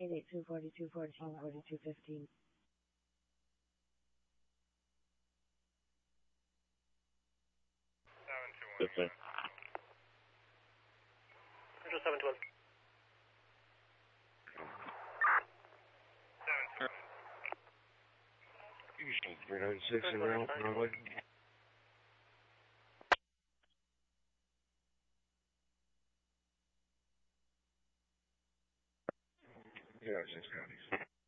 882 42 14 42 15. Yes, sir. Central 712. 396 en route, runway. Yeah, 6 counties.